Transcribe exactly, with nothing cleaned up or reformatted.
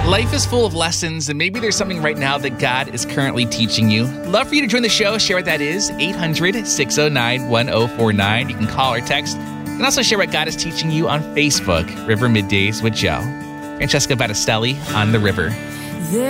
Life is full of lessons, and maybe there's something right now that God is currently teaching you. Love for you to join the show. Share what that is. eight hundred, six oh nine, one oh four nine. You can call or text. You can also share what God is teaching you on Facebook, River Middays with Joe. Francesca Battistelli on The River.